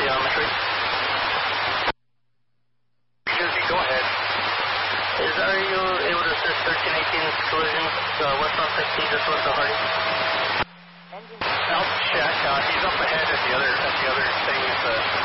geometry. Go ahead. Are you able to assist 1318's collision west on 16 just west of Hardy? I'll check. He's up ahead at the other thing at the